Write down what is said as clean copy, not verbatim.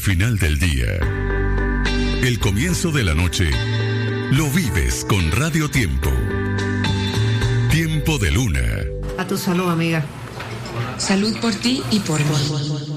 final del día, el comienzo de la noche, lo vives con Radio Tiempo. Tiempo de Luna. A tu salud, amiga. Salud por ti y por mí.